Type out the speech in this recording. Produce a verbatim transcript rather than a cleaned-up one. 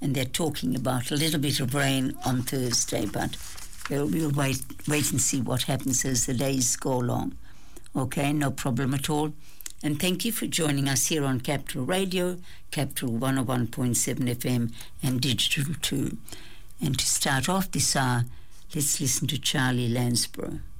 and they're talking about a little bit of rain on Thursday, but we'll, we'll wait, wait and see what happens as the days go along. Okay, no problem at all. And thank you for joining us here on Capital Radio, Capital one oh one point seven F M and Digital too. And to start off this hour, let's listen to Charlie Lansborough.